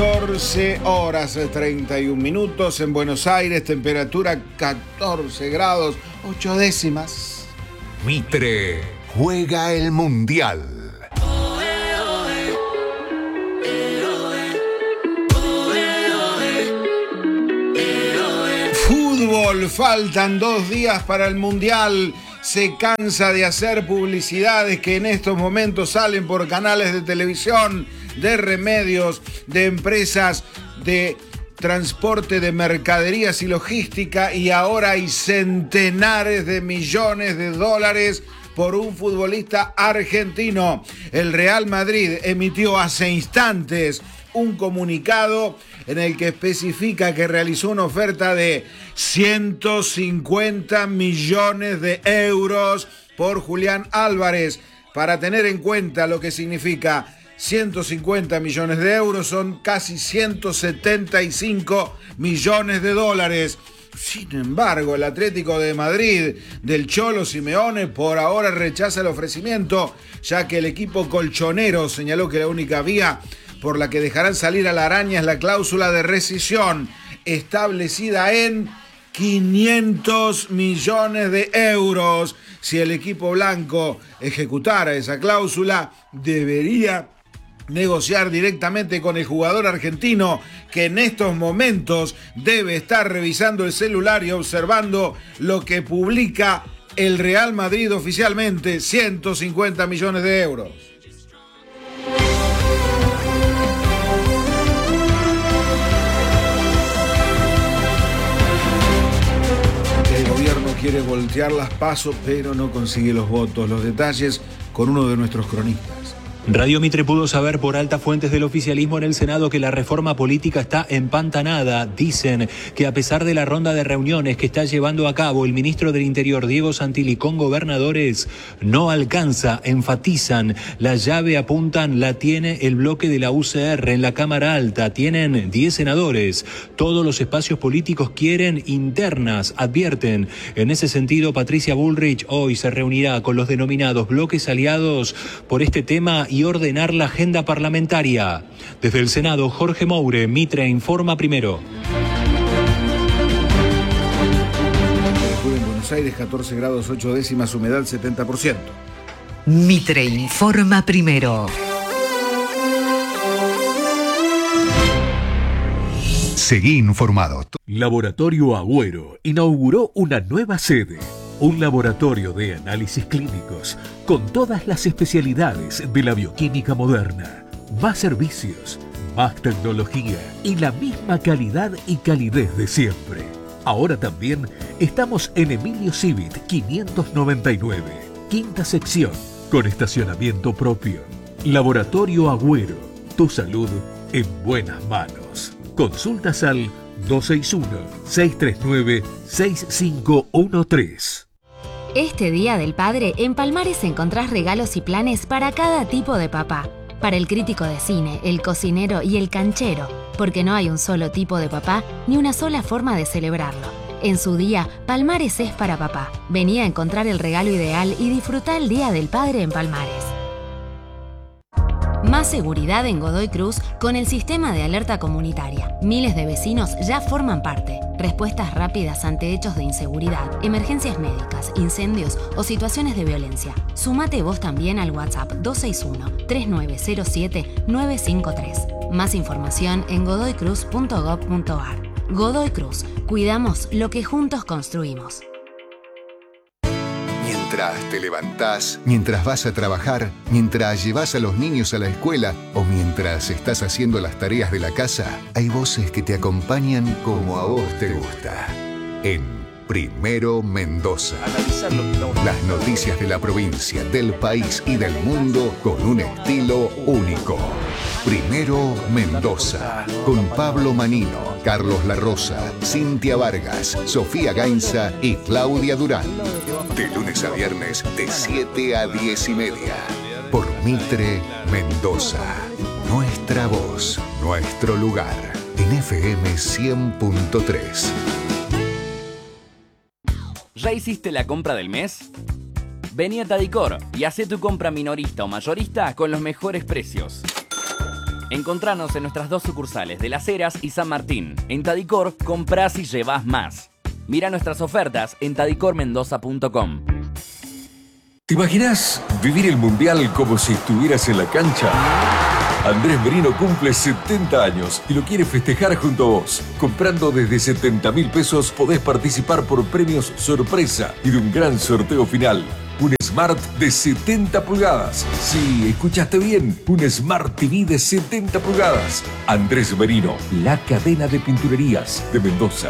14 horas 31 minutos en Buenos Aires, temperatura 14 grados 8 décimas. Mitre juega el Mundial. Fútbol, faltan 2 días para el Mundial. Se cansa de hacer publicidades que en estos momentos salen por canales de televisión, de remedios, de empresas de transporte de mercaderías y logística, y ahora hay centenares de millones de dólares por un futbolista argentino. El Real Madrid emitió hace instantes un comunicado en el que especifica que realizó una oferta de 150 millones de euros por Julián Álvarez. Para tener en cuenta lo que significa 150 millones de euros, son casi 175 millones de dólares. Sin embargo, el Atlético de Madrid del Cholo Simeone por ahora rechaza el ofrecimiento, ya que el equipo colchonero señaló que la única vía por la que dejarán salir a la araña es la cláusula de rescisión, establecida en 500 millones de euros. Si el equipo blanco ejecutara esa cláusula, debería negociar directamente con el jugador argentino, que en estos momentos debe estar revisando el celular y observando lo que publica el Real Madrid oficialmente: 150 millones de euros. El gobierno quiere voltear las PASO, pero no consigue los votos. Los detalles con uno de nuestros cronistas. Radio Mitre pudo saber por altas fuentes del oficialismo en el Senado que la reforma política está empantanada. Dicen que a pesar de la ronda de reuniones que está llevando a cabo el ministro del Interior, Diego Santilli, con gobernadores, no alcanza, enfatizan. La llave, apuntan, la tiene el bloque de la UCR en la Cámara Alta. Tienen 10 senadores. Todos los espacios políticos quieren internas, advierten. En ese sentido, Patricia Bullrich hoy se reunirá con los denominados bloques aliados por este tema y ordenar la agenda parlamentaria. Desde el Senado, Jorge Moure, Mitre informa primero. En Buenos Aires, 14 grados 8 décimas, humedad 70%. Mitre informa primero. Seguí informado. Laboratorio Agüero inauguró una nueva sede. Un laboratorio de análisis clínicos con todas las especialidades de la bioquímica moderna. Más servicios, más tecnología y la misma calidad y calidez de siempre. Ahora también estamos en Emilio Civit 599, quinta sección, con estacionamiento propio. Laboratorio Agüero, tu salud en buenas manos. Consultas al 261-639-6513. Este Día del Padre, en Palmares encontrás regalos y planes para cada tipo de papá. Para el crítico de cine, el cocinero y el canchero, porque no hay un solo tipo de papá ni una sola forma de celebrarlo. En su día, Palmares es para papá. Vení a encontrar el regalo ideal y disfrutá el Día del Padre en Palmares. Más seguridad en Godoy Cruz con el sistema de alerta comunitaria. Miles de vecinos ya forman parte. Respuestas rápidas ante hechos de inseguridad, emergencias médicas, incendios o situaciones de violencia. Sumate vos también al WhatsApp 261-3907-953. Más información en godoycruz.gov.ar. Godoy Cruz. Cuidamos lo que juntos construimos. Mientras te levantás, mientras vas a trabajar, mientras llevas a los niños a la escuela o mientras estás haciendo las tareas de la casa, hay voces que te acompañan como a vos te gusta. En Primero Mendoza. Las noticias de la provincia, del país y del mundo con un estilo único. Primero Mendoza, con Pablo Manino, Carlos La Rosa, Cintia Vargas, Sofía Gainza y Claudia Durán. De lunes a viernes, de 7 a 10 y media. Por Mitre Mendoza. Nuestra voz, nuestro lugar. En FM 100.3. ¿Ya hiciste la compra del mes? Vení a Tadicor y hacé tu compra minorista o mayorista con los mejores precios. Encontranos en nuestras 2 sucursales de Las Heras y San Martín. En Tadicor, comprás y llevás más. Mira nuestras ofertas en tadicormendoza.com. ¿Te imaginas vivir el Mundial como si estuvieras en la cancha? Andrés Merino cumple 70 años y lo quiere festejar junto a vos. Comprando desde 70.000 pesos podés participar por premios sorpresa y de un gran sorteo final. Un Smart de 70 pulgadas. Sí, escuchaste bien. Un Smart TV de 70 pulgadas. Andrés Merino, la cadena de pinturerías de Mendoza.